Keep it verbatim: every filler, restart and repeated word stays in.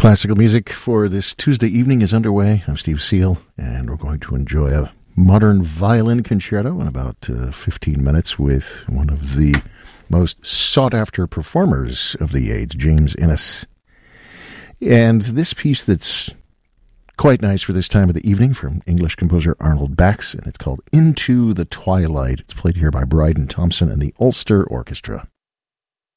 Classical music for this Tuesday evening is underway. I'm Steve Seal, and we're going to enjoy a modern violin concerto in about uh, fifteen minutes with one of the most sought-after performers of the age, James Innes. And this piece that's quite nice for this time of the evening from English composer Arnold Bax, and it's called Into the Twilight. It's played here by Bryden Thompson and the Ulster Orchestra.